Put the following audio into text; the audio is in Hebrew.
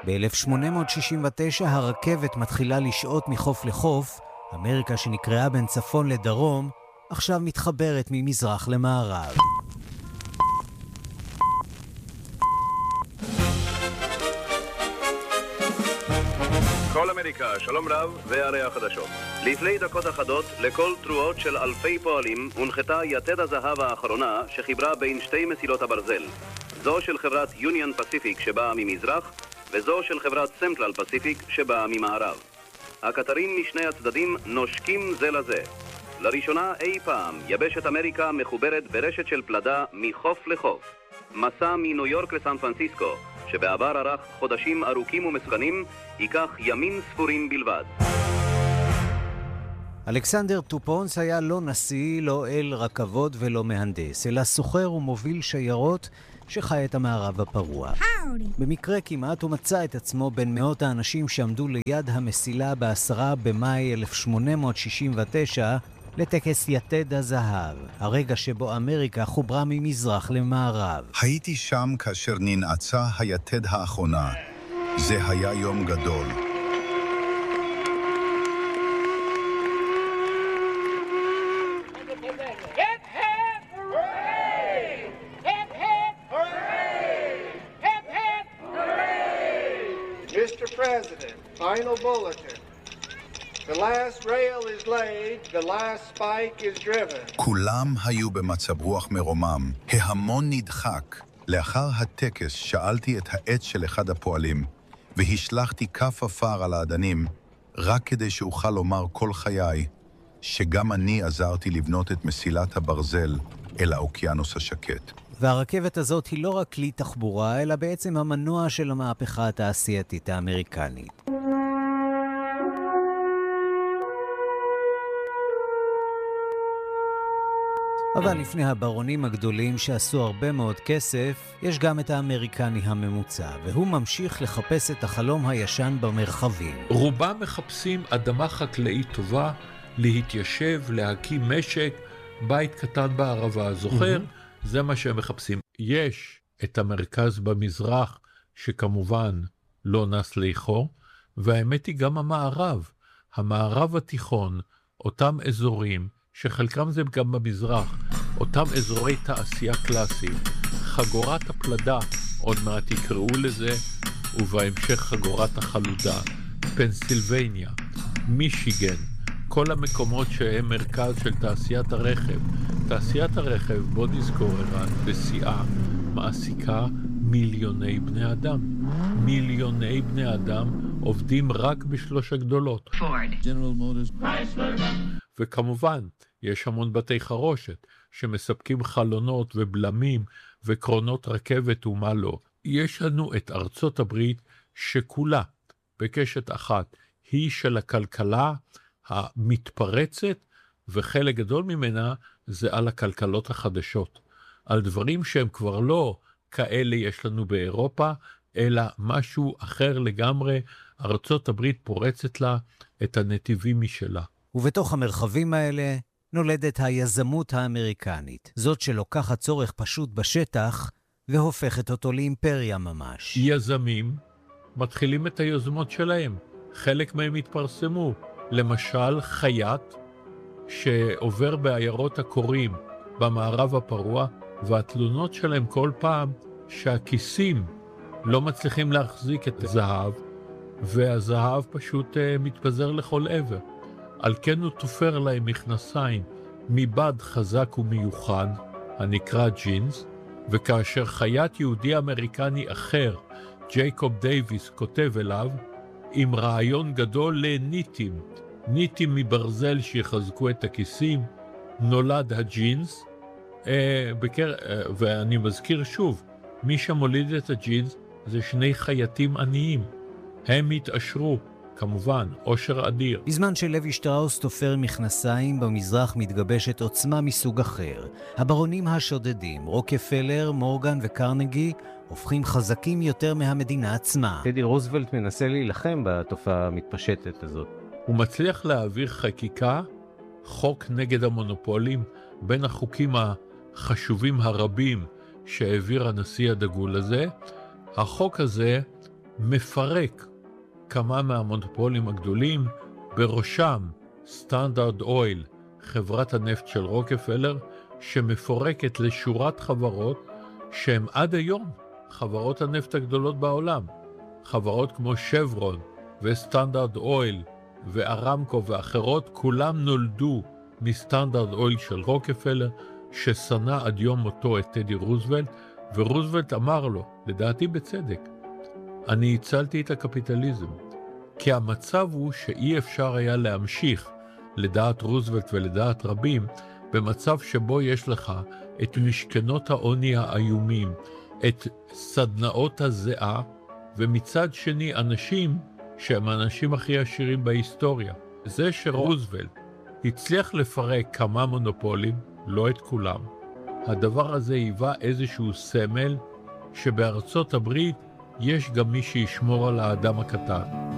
ב-1869 הרכבת מתחילה לשעות מחוף לחוף, אמריקה שנקראה בין צפון לדרום, עכשיו מתחברת ממזרח למערב. כל אמריקה, שלום רב וערי החדשות. לפני דקות אחדות, לכל תרועות של אלפי פועלים הונחתה יתד הזהב האחרונה שחיברה בין שתי מסילות הברזל. זו של חברת יוניון פסיפיק שבאה ממזרח, וזו של חברת סנטרל פסיפיק שבאה ממערב. הקטרים משני הצדדים נושקים זה לזה. לראשונה אי פעם יבשת אמריקה מחוברת ברשת של פלדה מחוף לחוף. מסע מניו יורק לסן פרנסיסקו, שבעבר ארך חודשים ארוכים ומסוכנים, ייקח ימים ספורים בלבד. אלכסנדר טופונס היה לא נשיא, לא אל רכבות ולא מהנדס, אלא סוחר ומוביל שיירות שחי את המערב הפרוע. במקרה כמעט הוא מצא את עצמו בין מאות האנשים שעמדו ליד המסילה ב10 במאי 1869 לטקס יתד הזהב, הרגע שבו אמריקה חוברה ממזרח למערב. הייתי שם כאשר ננעצה היתד האחרונה. זה היה יום גדול. Mr. President, final bulletin. The last rail is laid, the last spike is driven. כולם היו במצב רוח מרומם. ההמון נדחק. לאחר הטקס שאלתי את העץ של אחד הפועלים, והשלחתי כף עפר על האדנים, רק כדי שאוכל לומר כל חיי, שגם אני עזרתי לבנות את מסילת הברזל אל האוקיינוס השקט. והרכבת הזאת היא לא רק כלי תחבורה, אלא בעצם המנוע של המהפכה התעשייתית האמריקנית. אבל לפני הברונים הגדולים שעשו הרבה מאוד כסף, יש גם את האמריקני הממוצע, והוא ממשיך לחפש את החלום הישן במרחבים. רובם מחפשים אדמה חקלאית טובה, להתיישב, להקים משק, בית קטן בערבה. זוכר? זה מה שהם מחפשים. יש את המרכז במזרח, שכמובן לא נס לאחור, והאמת היא גם המערב התיכון, אותם אזורים, שחלקם זה גם במזרח, אותם אזורי תעשייה קלאסיים, חגורת הפלדה, עוד מעט יקראו לזה, ובהמשך חגורת החלודה, פנסילבניה, מישיגן, כל המקומות שהם מרכז של תעשיית הרכב. תעשיית הרכב, בוא נזכור ערן, בשיאה מעסיקה מיליוני בני אדם. מיליוני בני אדם עובדים רק בשלוש הגדולות. Ford, General Motors, Chrysler. וכמובן, יש המון בתי חרושת שמספקים חלונות ובלמים וקרונות רכבת ומה לא. יש לנו את ארצות הברית שכולה בקשת אחת היא של הכלכלה המתפרצת, וחלק גדול ממנה זה על הכלכלות החדשות. על דברים שהם כבר לא כאלה יש לנו באירופה, אלא משהו אחר לגמרי. ארצות הברית פורצת לה את הנתיבים משלה. ובתוך המרחבים האלה נולדת היזמות האמריקנית, זאת שלוקחת צורך פשוט בשטח והופכת אותו לאימפריה ממש. יזמים מתחילים את היוזמות שלהם, חלק מהם התפרסמו, למשל חייט שעובר בעיירות הקורים במערב הפרוע, והתלונות שלהם כל פעם שהכיסים לא מצליחים להחזיק את הזהב, והזהב פשוט מתפזר לכל עבר. על כן הוא תופר להם מכנסיים מבד חזק ומיוחד, הנקרא ג'ינס, וכאשר חייט יהודי אמריקני אחר, ג'ייקוב דייביס, כותב אליו, עם רעיון גדול לניטים, ניטים מברזל שיחזקו את הכיסים, נולד הג'ינס, ואני מזכיר שוב, מי שמוליד את הג'ינס זה שני חייטים עניים, הם התעשרו, כמובן, עושר אדיר. בזמן שלוי שטראוס תופר מכנסיים, במזרח מתגבשת עוצמה מסוג אחר. הברונים השודדים, רוקפלר, מורגן וקרנגי, הופכים חזקים יותר מהמדינה עצמה. טדי רוזוולט מנסה להילחם בתופעה המתפשטת הזאת. הוא מצליח להעביר חקיקה, חוק נגד המונופולים, בין החוקים החשובים הרבים שהעביר הנשיא הדגול הזה. החוק הזה מפרק כמה מהמונופולים הגדולים, בראשם סטנדרט אויל, חברת הנפט של רוקפלר, שמפורקת לשורת חברות שהן עד היום חברות הנפט הגדולות בעולם. חברות כמו שברון וסטנדרט אויל וארמקו ואחרות, כולם נולדו מסטנדרט אויל של רוקפלר, ששנא עד יום מותו את טדי רוזוולט, ורוזוולט אמר לו, לדעתי בצדק, אני הצלתי את הקפיטליזם, כי המצב הוא שאי אפשר היה להמשיך, לדעת רוזוולט ולדעת רבים, במצב שבו יש לך את משכנות העוני האיומים, את סדנאות הזיעה, ומצד שני אנשים שהם האנשים הכי עשירים בהיסטוריה. זה שרוזוולט הצליח לפרק כמה מונופולים, לא את כולם, הדבר הזה היווה איזשהו סמל שבארצות הברית יש גם מי שישמור על האדם הקטן.